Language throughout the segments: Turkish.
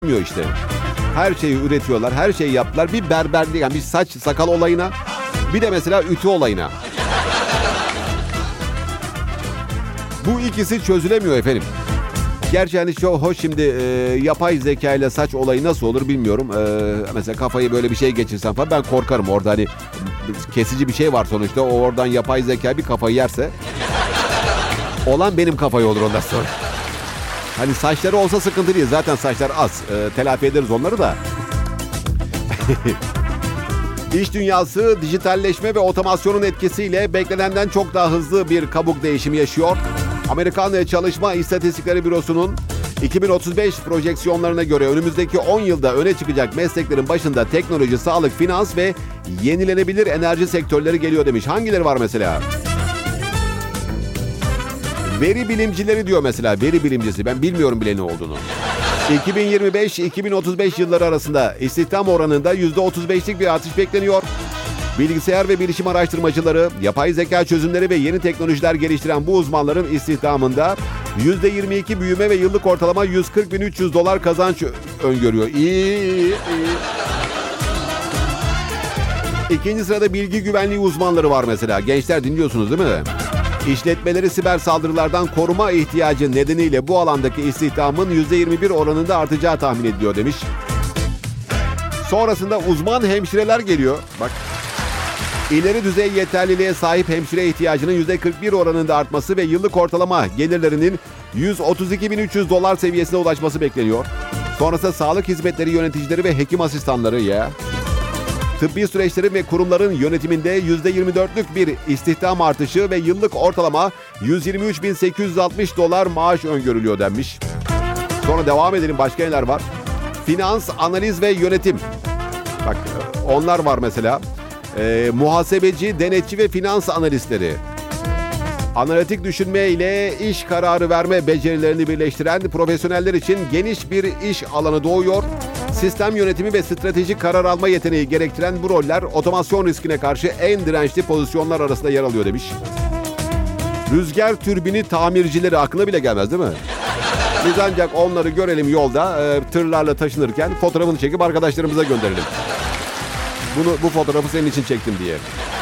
işte. Her şeyi üretiyorlar, her şeyi yaptılar. Bir berberlik, yani bir saç sakal olayına, bir de mesela ütü olayına. Bu ikisi çözülemiyor efendim. Gerçi hani hoş şimdi yapay zeka ile saç olayı nasıl olur bilmiyorum. Mesela kafayı böyle bir şey geçirsem falan ben korkarım. Orada hani kesici bir şey var sonuçta. O oradan yapay zeka bir kafayı yerse olan benim kafayı olur ondan sonra. Hani saçları olsa sıkıntı değil. Zaten saçlar az. Telafi ederiz onları da. İş dünyası dijitalleşme ve otomasyonun etkisiyle beklenenden çok daha hızlı bir kabuk değişimi yaşıyor. Amerikan Çalışma İstatistikleri Bürosu'nun 2035 projeksiyonlarına göre önümüzdeki 10 yılda öne çıkacak mesleklerin başında teknoloji, sağlık, finans ve yenilenebilir enerji sektörleri geliyor demiş. Hangileri var mesela? Veri bilimcileri diyor mesela. Veri bilimcisi. Ben bilmiyorum bile ne olduğunu. 2025-2035 yılları arasında istihdam oranında %35'lik bir artış bekleniyor. Bilgisayar ve bilişim araştırmacıları, yapay zeka çözümleri ve yeni teknolojiler geliştiren bu uzmanların istihdamında %22 büyüme ve yıllık ortalama $140.300 kazanç öngörüyor. İyi. İkinci sırada bilgi güvenliği uzmanları var mesela. Gençler dinliyorsunuz değil mi? İşletmeleri siber saldırılardan koruma ihtiyacı nedeniyle bu alandaki istihdamın %21 oranında artacağı tahmin ediliyor demiş. Sonrasında uzman hemşireler geliyor. Bak. İleri düzey yeterliliğe sahip hemşire ihtiyacının %41 oranında artması ve yıllık ortalama gelirlerinin $132.300 seviyesine ulaşması bekleniyor. Sonrasında sağlık hizmetleri yöneticileri ve hekim asistanları tıbbi süreçlerin ve kurumların yönetiminde %24'lük bir istihdam artışı ve yıllık ortalama $123.860 maaş öngörülüyor denmiş. Sonra devam edelim, başka neler var? Finans, analiz ve yönetim. Bak onlar var mesela. Muhasebeci, denetçi ve finans analistleri. Analitik düşünme ile iş kararı verme becerilerini birleştiren profesyoneller için geniş bir iş alanı doğuyor. Sistem yönetimi ve stratejik karar alma yeteneği gerektiren bu roller otomasyon riskine karşı en dirençli pozisyonlar arasında yer alıyor demiş. Rüzgar türbini tamircileri aklına bile gelmez değil mi? Biz ancak onları görelim yolda tırlarla taşınırken fotoğrafını çekip arkadaşlarımıza gönderelim. Bu fotoğrafı senin için çektim diye.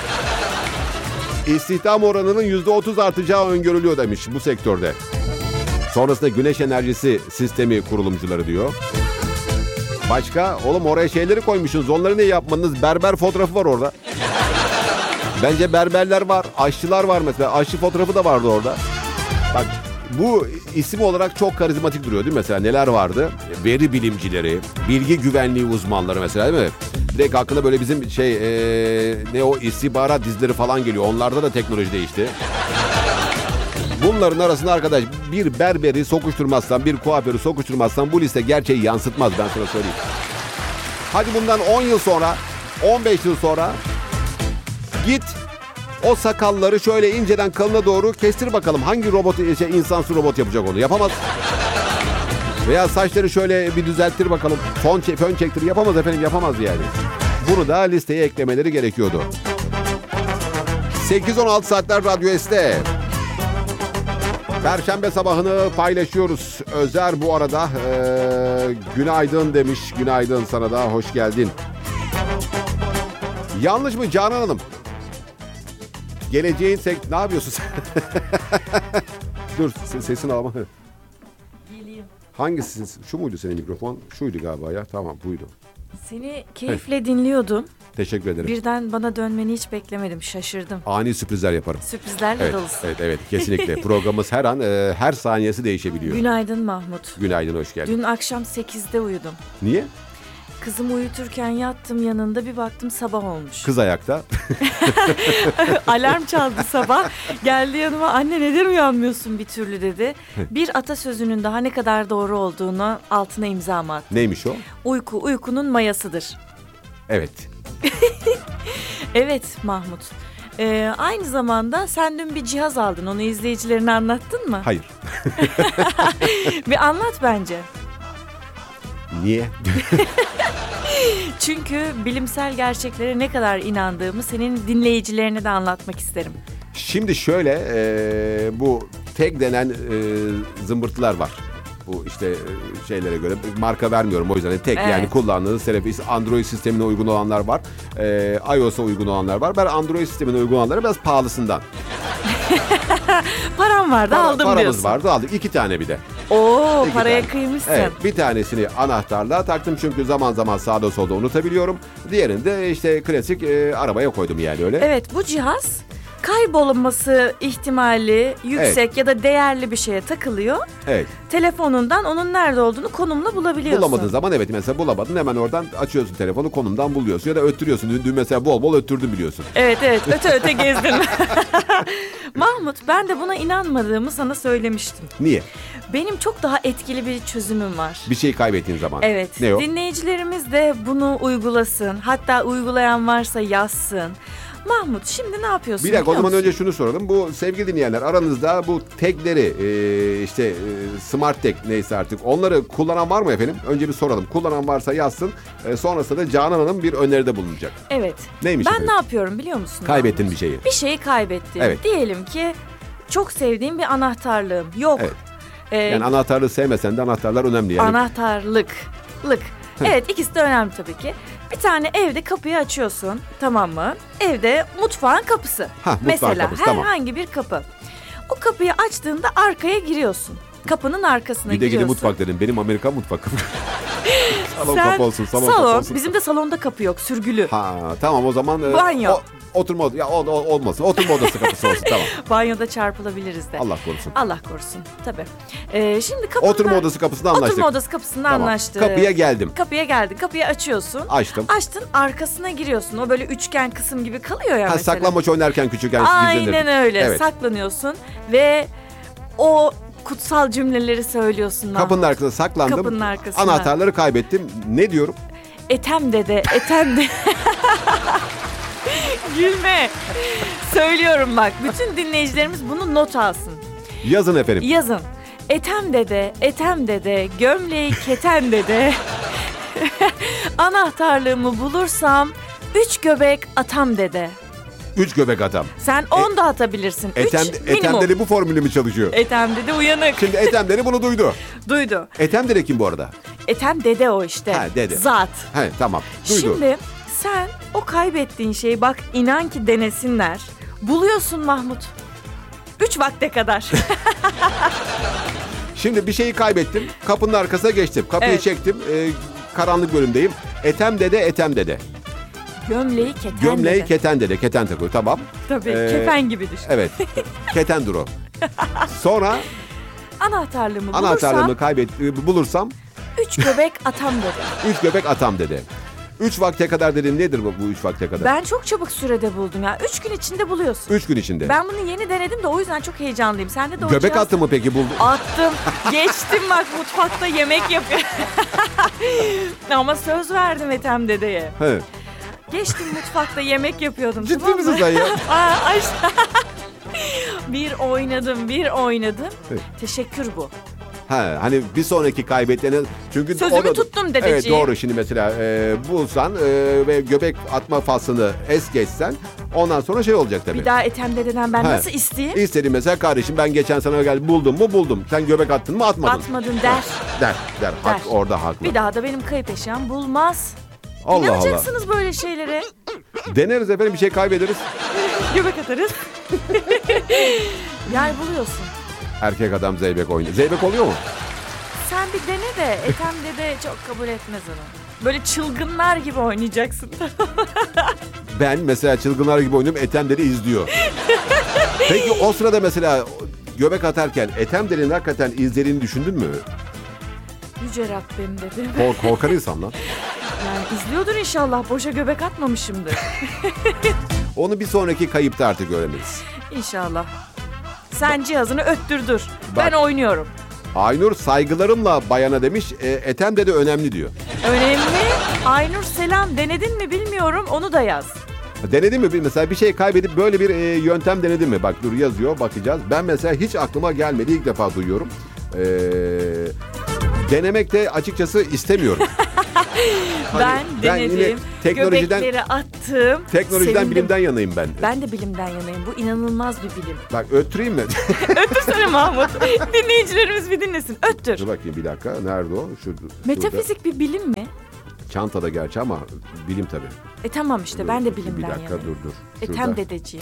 İstihdam oranının %30 artacağı öngörülüyor demiş bu sektörde. Sonrasında güneş enerjisi sistemi kurulumcuları diyor. Başka? Oğlum oraya şeyleri koymuşsunuz. Onları ne yapmadınız? Berber fotoğrafı var orada. Bence berberler var. Aşçılar var mesela. Aşçı fotoğrafı da vardı orada. Bak bu isim olarak çok karizmatik duruyor değil mi? Mesela neler vardı? Veri bilimcileri, bilgi güvenliği uzmanları mesela değil mi? Direkt aklına böyle bizim ne o istihbarat dizileri falan geliyor. Onlarda da teknoloji değişti. Bunların arasında arkadaş bir berberi sokuşturmazsan, bir kuaförü sokuşturmazsan bu liste gerçeği yansıtmaz, ben sana söyleyeyim. Hadi bundan 10 yıl sonra, 15 yıl sonra git o sakalları şöyle inceden kalına doğru kestir bakalım. Hangi robot, insansı robot yapacak onu? Yapamaz. Veya saçları şöyle bir düzelttir bakalım. Fön çektir. Yapamaz efendim, yapamaz yani. Bunu da listeye eklemeleri gerekiyordu. 8-16 saatler Radyo S'te. Perşembe sabahını paylaşıyoruz. Özer bu arada günaydın demiş. Günaydın sana da, hoş geldin. Yanlış mı Canan Hanım? Geleceğin ne yapıyorsun sen? Dur sesini alma. Geliyor. Hangisi? Şu muydu senin mikrofon? Şuydu galiba ya. Tamam buydu. Seni keyifle dinliyordum. Teşekkür ederim. Birden bana dönmeni hiç beklemedim. Şaşırdım. Ani sürprizler yaparım. Sürprizlerle dolusun. Evet kesinlikle. Programımız her an her saniyesi değişebiliyor. Günaydın Mahmut. Günaydın, hoş geldin. Dün akşam 8'de uyudum. Niye? Kızımı uyuturken yattım yanında, bir baktım sabah olmuş. Kız ayakta. Alarm çaldı sabah. Geldi yanıma, anne neden uyanmıyorsun bir türlü dedi. Bir atasözünün daha ne kadar doğru olduğunu altına imzamı attı. Neymiş o? Uyku uykunun mayasıdır. Evet. Evet Mahmut. Aynı zamanda sen dün bir cihaz aldın. Onu izleyicilerine anlattın mı? Hayır. Bir anlat bence. Niye? Çünkü bilimsel gerçeklere ne kadar inandığımı senin dinleyicilerine de anlatmak isterim. Şimdi şöyle bu tek denen zımbırtılar var. Bu işte şeylere göre marka vermiyorum o yüzden. Yani tek Evet. yani kullandığınız telefon Android sistemine uygun olanlar var. iOS'a uygun olanlar var. Ben Android sistemine uygun olanlara biraz pahalısından. Param vardı aldım Paramız diyorsun. vardı aldık. 2 tane bir de. Oo, İki paraya tane. kıymışsın. Evet, bir tanesini anahtarla taktım çünkü zaman zaman sağda solda unutabiliyorum. Diğerini de işte klasik arabaya koydum yani öyle. Evet, bu cihaz kaybolması ihtimali yüksek ya da değerli bir şeye takılıyor. Evet. Telefonundan onun nerede olduğunu konumla bulabiliyorsun. Bulamadığın zaman evet mesela bulamadın hemen oradan açıyorsun telefonu konumdan buluyorsun ya da öttürüyorsun. Dün mesela bol bol öttürdüm biliyorsun. Evet öte öte gezdin. Mahmut, ben de buna inanmadığımı sana söylemiştim. Niye? Benim çok daha etkili bir çözümüm var. Bir şey kaybettiğin zaman. Evet. Ne o? Dinleyicilerimiz de bunu uygulasın. Hatta uygulayan varsa yazsın. Mahmut, şimdi ne yapıyorsun? Bir dakika o biliyor zaman musun? önce şunu soralım. Bu sevgili dinleyenler aranızda bu tekleri işte smart tek neyse artık onları kullanan var mı efendim? Önce bir soralım. Kullanan varsa yazsın. Sonrasında da Canan Hanım bir öneride bulunacak. Evet. Neymiş Ben efendim? ne yapıyorum biliyor musun? Kaybettin Mahmut? bir şeyi. Bir şeyi kaybettim. Evet. Diyelim ki çok sevdiğim bir anahtarlığım yok. Evet. Ee, Yani anahtarlığı sevmesen de anahtarlar önemli yani. Anahtarlık. Evet, ikisi de önemli tabii ki. Bir tane evde kapıyı açıyorsun, tamam mı? Evde mutfağın kapısı. Mutfağın Mesela kapısı, tamam. herhangi bir kapı. O kapıyı açtığında arkaya giriyorsun. Kapının arkasına Bir de giriyorsun. gidin mutfak dedim. Benim Amerikan mutfak. Salon Sen- kapı olsun, salon kapı olsun. Bizim de salonda kapı yok, sürgülü. Tamam o zaman. Banyo. Oturma odası. Ya olmasın. Oturma odası kapısı olsun tamam. Banyoda çarpılabiliriz de. Allah korusun. Allah korusun tabii. Şimdi kapının... Oturma odası kapısında anlaştık. Oturma odası kapısında Tamam. anlaştık. Kapıya geldim. Kapıya geldin. Kapıyı açıyorsun. Açtım. Açtın, arkasına giriyorsun. O böyle üçgen kısım gibi kalıyor ya mesela. Saklambaç oynarken küçükken gizlenirdik. Aynen öyle. Evet. Saklanıyorsun ve o kutsal cümleleri söylüyorsun. Kapının Mahmut. arkasına saklandım. Kapının arkasına. Anahtarları kaybettim. Ne diyorum? Etem dede. Gülme. Söylüyorum bak. Bütün dinleyicilerimiz bunu not alsın. Yazın efendim. Yazın. Etem dede, gömleği keten dede. Anahtarlığımı bulursam 3 göbek atam dede. 3 göbek adam. Sen 10 da atabilirsin. 3 minimum. Etemleri bu formülü mü çalışıyor? Etem dede uyanık. Şimdi Etemleri bunu duydu. Duydu. Etemleri kim bu arada? Etem dede o işte. Dede. Zat. Tamam. Duydu. Şimdi sen o kaybettiğin şeyi bak inan ki denesinler. Buluyorsun Mahmut. 3 vakte kadar. Şimdi bir şeyi kaybettim. Kapının arkasına geçtim. Kapıyı Evet. çektim. Karanlık bölümdeyim. Etem dede. Gömleği keten Gömleği dede. keten dede. Keten takıyor. Tamam. Tabii kefen gibi düşün. Evet. Ketendir o. Sonra Anahtarlığımı bulursam 3 göbek atam dedi. 3 göbek atam dede. 3 vakte kadar dedim nedir bu 3 vakte kadar? Ben çok çabuk sürede buldum ya. 3 gün içinde buluyorsun. 3 gün içinde. Ben bunu yeni denedim de o yüzden çok heyecanlıyım. Sende de o Göbek cihaz- attı mı peki buldun? Attım. Geçtim bak mutfakta yemek yapıyor. Ama söz verdim Ethem dedeye. He. Geçtim mutfakta yemek yapıyordum. Ciddi tamam misin mı? sen ya? Bir oynadım. Evet. Teşekkür bu. Hani bir sonraki kaybettiğini çünkü Sözümü o da, tuttum dedeciğim. Evet doğru şimdi mesela bulsan ve göbek atma faslını es geçsen ondan sonra şey olacak tabii. Bir daha Ethem dededen ben He. nasıl isteyeyim? İstediğim mesela kardeşim ben geçen sana geldim buldum mu buldum. Sen göbek attın mı atmadın. Atmadın der. Der. Hak, Der. orada haklı. Bir daha da benim kayıp eşyam bulmaz. Allah Allah. İnanacaksınız böyle şeylere. Deneriz efendim bir şey kaybederiz. Göbek atarız. Yer buluyorsun. Erkek adam zeybek oynuyor. Zeybek oluyor mu? Sen bir dene de Ethem dede çok kabul etmez onu. Böyle çılgınlar gibi oynayacaksın. Ben mesela çılgınlar gibi oynuyorum. Ethem dedi izliyor. Peki o sırada mesela göbek atarken Ethem dedenin hakikaten izlediğini düşündün mü? Yüce Rabbim dedim. Korkan insan lan. Yani izliyordur inşallah. Boşa göbek atmamışımdır. Onu bir sonraki kayıpta artık öğreniriz. İnşallah. Sen cihazını öttürdür. Bak. Ben oynuyorum. Aynur saygılarımla bayana demiş. Ethem dede önemli diyor. Önemli. Aynur selam denedin mi bilmiyorum. Onu da yaz. Denedin mi? Mesela bir şey kaybedip böyle bir yöntem denedin mi? Bak dur yazıyor bakacağız. Ben mesela hiç aklıma gelmedi. İlk defa duyuyorum. Denemek de açıkçası istemiyorum. Ben denedim. yine Göbekleri attım. Teknolojiden, sevindim. bilimden yanayım ben. Ben de bilimden yanayım. Bu inanılmaz bir bilim. Bak öttüreyim mi? Öttürsene Mahmut. Dinleyicilerimiz bir dinlesin. Öttür. Dur bakayım bir dakika. Nerede o? Metafizik bir bilim mi? Çantada gerçi ama bilim tabii. Tamam işte ben de bilimden Bir dakika yanayım. dur. Ethem dedeciğim.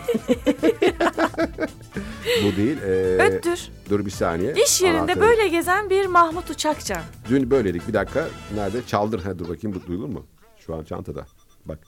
Bu değil. Öttür. Dur bir saniye. İş yerinde Anahtarı. böyle gezen bir Mahmut Uçakcan. Dün böyleydik. Bir dakika. Nerede? Çaldır. Dur bakayım bu duyulur mu? Şu an çantada. Bak.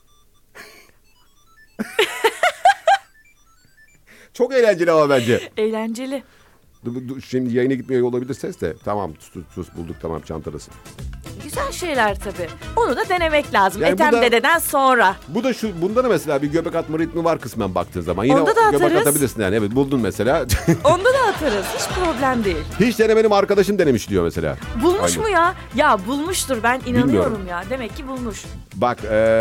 Çok eğlenceli ama bence. Eğlenceli. Şimdi yayına gitmiyor olabilir ses de. Tamam sus bulduk tamam çantadasın. Güzel şeyler tabii. Onu da denemek lazım. Yani Ethem dededen sonra. Bu da bunda da mesela bir göbek atma ritmi var kısmen baktığın zaman. Yine onda da göbek atarız. atabilirsin yani. Evet buldun mesela. Onda da atarız. Hiç problem değil. Hiç denemedim arkadaşım denemiş diyor mesela. Bulmuş mu ya? Ya bulmuştur ben inanıyorum Bilmiyorum. ya. Demek ki bulmuş. Bak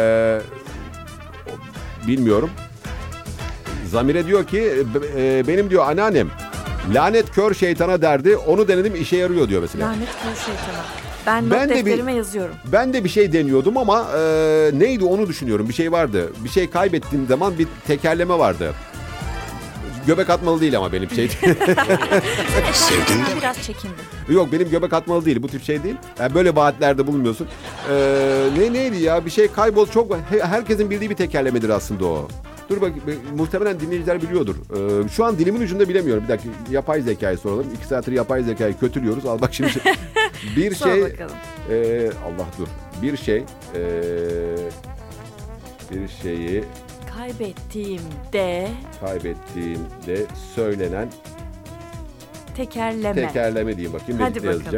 bilmiyorum. Zamire diyor ki benim diyor anneannem lanet kör şeytana derdi. Onu denedim işe yarıyor diyor mesela. Lanet kör şeytana. Ben not Ben de defterime yazıyorum. Ben de bir şey deniyordum ama neydi onu düşünüyorum. Bir şey vardı. Bir şey kaybettiğim zaman bir tekerleme vardı. Göbek atmalı değil ama benim şey. Sevdin mi? Biraz çekindim. Yok benim göbek atmalı değil. Bu tip şey değil. Yani böyle vaatlerde bulunmuyorsun. Neydi ya? Bir şey kaybol çok. Herkesin bildiği bir tekerlemedir aslında o. Dur bak muhtemelen dinleyiciler biliyordur. Şu an dilimin ucunda bilemiyorum. Bir dakika yapay zekayı soralım. 2 saattir yapay zekayı kötülüyoruz. Al bak şimdi. Bir Sor şey. bakalım. Allah dur. Bir şey. Bir şeyi kaybettiğimde söylenen tekerleme diyeyim bakayım. Hadi Birlikte bakalım. yazacak.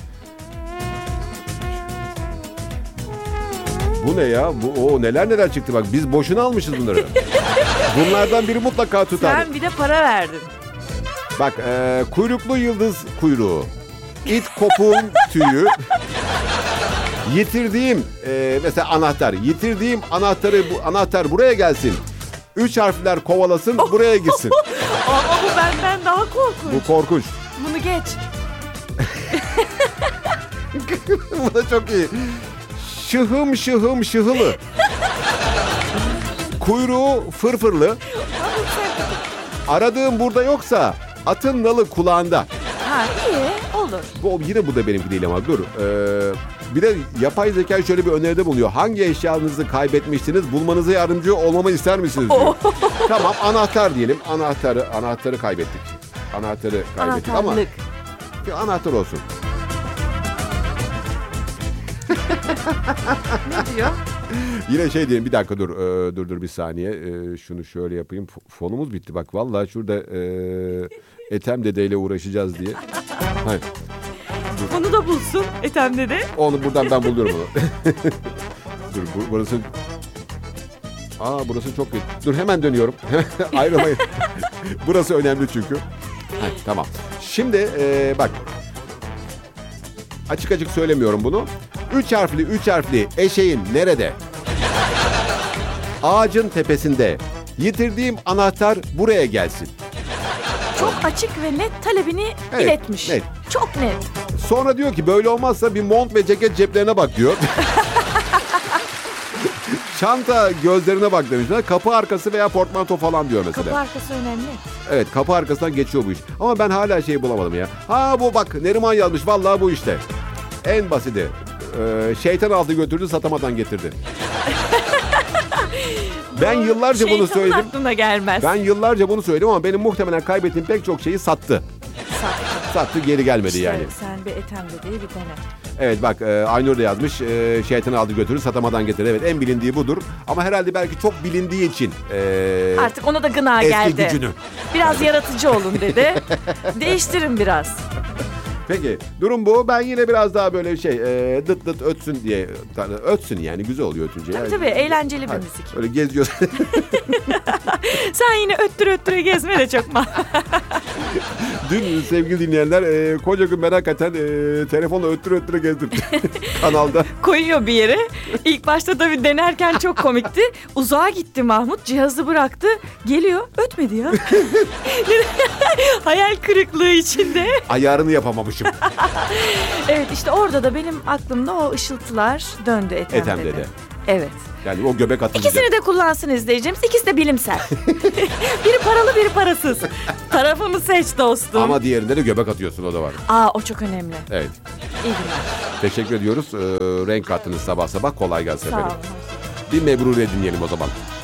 Bu ne ya? Neler çıktı bak. Biz boşuna almışız bunları. Bunlardan biri mutlaka tutar. Sen bir de para verdin. Bak kuyruklu yıldız kuyruğu. İt kopuğun tüyü. Yitirdiğim mesela anahtar. Yitirdiğim anahtar buraya gelsin. 3 harfler kovalasın buraya gitsin. Ama bu benden daha korkunç. Bu korkunç. Bunu geç. Bu da çok iyi. Şıhım şıhılı. Kuyruğu fırfırlı. Aradığım burada yoksa atın nalı kulağında. Ha iyi olur. Yine bu da benimki değil ama dur. Bir de yapay zeka şöyle bir öneride bulunuyor. Hangi eşyanızı kaybetmiştiniz? Bulmanıza yardımcı olmamı ister misiniz diyor. Tamam anahtar diyelim. Anahtarı kaybettik. Anahtarı kaybettik ama Anahtarlık. bir anahtar olsun. Ne diyor? Yine şey diyelim bir dakika dur bir saniye. Şunu şöyle yapayım. Fonumuz bitti bak vallahi şurada Ethem dedeyle uğraşacağız diye. Hayır. Onu da bulsun Ethem dede. Onu buradan ben buluyorum onu. Dur burası. Burası çok iyi. Dur hemen dönüyorum. Ayrılmayın. Burası önemli çünkü. Tamam. Şimdi bak. Açık söylemiyorum bunu. 3 harfli eşeğin nerede? Ağacın tepesinde. Yitirdiğim anahtar buraya gelsin. Çok açık ve net talebini iletmiş. Net. Çok net. Sonra diyor ki böyle olmazsa bir mont ve ceket ceplerine bak diyor. Çanta gözlerine bak demişler. Kapı arkası veya portmanto falan diyor mesela. Kapı arkası önemli. Evet kapı arkasından geçiyor bu iş. Ama ben hala şeyi bulamadım ya. Bu bak Neriman yazmış vallahi bu işte. En basiti. Şeytan aldı götürdü satamadan getirdi. Ben yıllarca bunu söyledim. Aklına gelmez. Ben yıllarca bunu söyledim ama benim muhtemelen kaybettiğim pek çok şeyi sattı. Sattı geri gelmedi işte yani. Sen bir Ethem dedeyi bir dene. Evet bak Aynur da yazmış. Şeytan aldı götürür satamadan getirdi. Evet en bilindiği budur. Ama herhalde belki çok bilindiği için. Artık ona da gına eski geldi. Gücünü. Biraz yaratıcı olun dedi. Değiştirin biraz. Peki durum bu. Ben yine biraz daha böyle dıt dıt ötsün diye. Ötsün yani güzel oluyor ötünce. Tabii eğlenceli bir müzik. Öyle geziyorsun. Sen yine öttüre gezme de çok Dün sevgili dinleyenler koca gün ben hakikaten telefonla öttüre gezdirdim kanalda. Koyuyor bir yere. İlk başta tabii denerken çok komikti. Uzağa gitti Mahmut, cihazı bıraktı. Geliyor, ötmedi ya. Hayal kırıklığı içinde. Ayarını yapamamışım. Evet, işte orada da benim aklımda o ışıltılar döndü Ethem'de. Evet. Yani o göbek atılacak. İkisini de kullansın izleyicimiz. İkisi de bilimsel. Biri paralı, biri parasız. Tarafını seç dostum. Ama diğerinde de göbek atıyorsun, o da var. O çok önemli. Evet. İyi günler. Teşekkür ediyoruz. Renk kattınız sabah sabah. Kolay gelsin Sağ efendim. olun. Bir Mebrure dinleyelim o zaman.